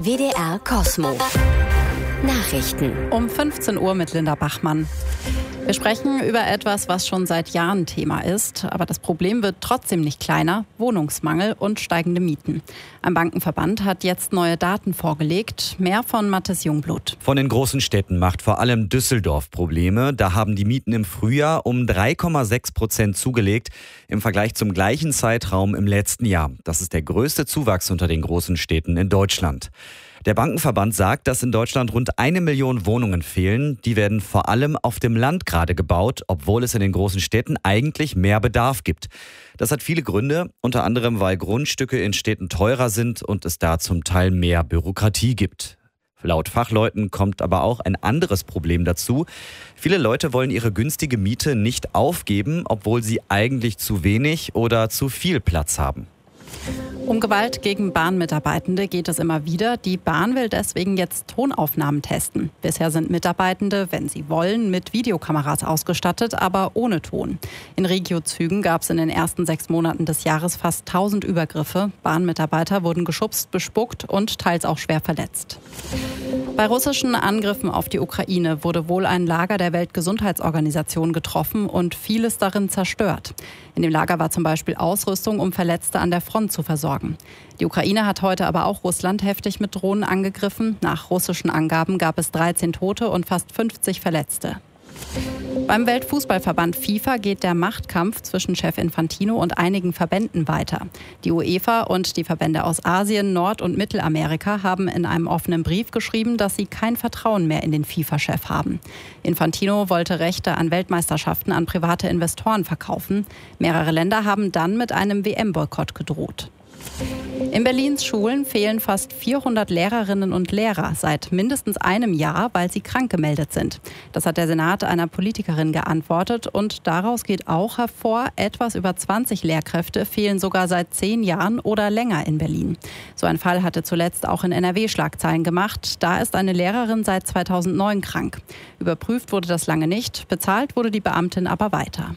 WDR Cosmo. Nachrichten. Um 15 Uhr mit Linda Bachmann. Wir sprechen über etwas, was schon seit Jahren Thema ist. Aber das Problem wird trotzdem nicht kleiner. Wohnungsmangel und steigende Mieten. Ein Bankenverband hat jetzt neue Daten vorgelegt. Mehr von Mathis Jungblut. Von den großen Städten macht vor allem Düsseldorf Probleme. Da haben die Mieten im Frühjahr um 3,6% zugelegt im Vergleich zum gleichen Zeitraum im letzten Jahr. Das ist der größte Zuwachs unter den großen Städten in Deutschland. Der Bankenverband sagt, dass in Deutschland rund 1 Million Wohnungen fehlen. Die werden vor allem auf dem Land gerade gebaut, obwohl es in den großen Städten eigentlich mehr Bedarf gibt. Das hat viele Gründe, unter anderem, weil Grundstücke in Städten teurer sind und es da zum Teil mehr Bürokratie gibt. Laut Fachleuten kommt aber auch ein anderes Problem dazu. Viele Leute wollen ihre günstige Miete nicht aufgeben, obwohl sie eigentlich zu wenig oder zu viel Platz haben. Um Gewalt gegen Bahnmitarbeitende geht es immer wieder. Die Bahn will deswegen jetzt Tonaufnahmen testen. Bisher sind Mitarbeitende, wenn sie wollen, mit Videokameras ausgestattet, aber ohne Ton. In Regiozügen gab es in den ersten 6 Monaten des Jahres fast 1000 Übergriffe. Bahnmitarbeiter wurden geschubst, bespuckt und teils auch schwer verletzt. Bei russischen Angriffen auf die Ukraine wurde wohl ein Lager der Weltgesundheitsorganisation getroffen und vieles darin zerstört. In dem Lager war zum Beispiel Ausrüstung, um Verletzte an der Front zu versorgen. Die Ukraine hat heute aber auch Russland heftig mit Drohnen angegriffen. Nach russischen Angaben gab es 13 Tote und fast 50 Verletzte. Beim Weltfußballverband FIFA geht der Machtkampf zwischen Chef Infantino und einigen Verbänden weiter. Die UEFA und die Verbände aus Asien, Nord- und Mittelamerika haben in einem offenen Brief geschrieben, dass sie kein Vertrauen mehr in den FIFA-Chef haben. Infantino wollte Rechte an Weltmeisterschaften an private Investoren verkaufen. Mehrere Länder haben dann mit einem WM-Boykott gedroht. In Berlins Schulen fehlen fast 400 Lehrerinnen und Lehrer seit mindestens einem Jahr, weil sie krank gemeldet sind. Das hat der Senat einer Politikerin geantwortet und daraus geht auch hervor, etwas über 20 Lehrkräfte fehlen sogar seit 10 Jahren oder länger in Berlin. So ein Fall hatte zuletzt auch in NRW Schlagzeilen gemacht. Da ist eine Lehrerin seit 2009 krank. Überprüft wurde das lange nicht, bezahlt wurde die Beamtin aber weiter.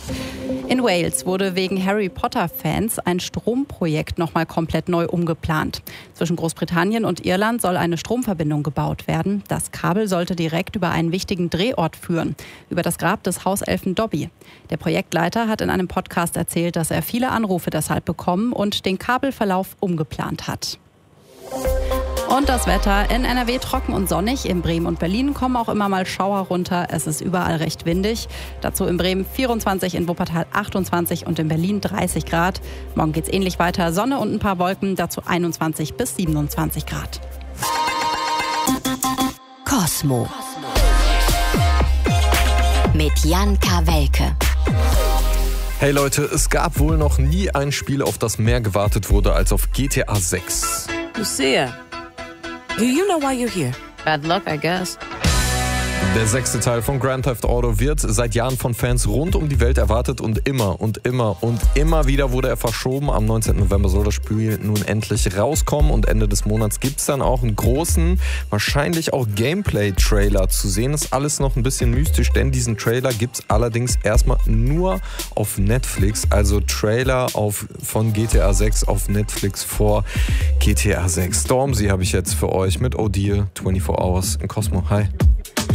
In Wales wurde wegen Harry-Potter-Fans ein Stromprojekt nochmal komplett neu umgeplant. Zwischen Großbritannien und Irland soll eine Stromverbindung gebaut werden. Das Kabel sollte direkt über einen wichtigen Drehort führen, über das Grab des Hauselfen Dobby. Der Projektleiter hat in einem Podcast erzählt, dass er viele Anrufe deshalb bekommen und den Kabelverlauf umgeplant hat. Und das Wetter in NRW trocken und sonnig. In Bremen und Berlin kommen auch immer mal Schauer runter. Es ist überall recht windig. Dazu in Bremen 24, in Wuppertal 28 und in Berlin 30 Grad. Morgen geht's ähnlich weiter. Sonne und ein paar Wolken, dazu 21 bis 27 Grad. Cosmo. Mit Jan Kawelke. Hey Leute, es gab wohl noch nie ein Spiel, auf das mehr gewartet wurde als auf GTA 6. Lucia, do you know why you're here? Bad luck, I guess. Der 6. Teil von Grand Theft Auto wird seit Jahren von Fans rund um die Welt erwartet und immer wieder wurde er verschoben. Am 19. November soll das Spiel nun endlich rauskommen und Ende des Monats gibt es dann auch einen großen, wahrscheinlich auch Gameplay-Trailer zu sehen. Ist alles noch ein bisschen mystisch, denn diesen Trailer gibt es allerdings erstmal nur auf Netflix. Also Trailer von GTA 6 auf Netflix vor GTA 6. Stormzy habe ich jetzt für euch mit Odile 24 Hours in Cosmo. Hi.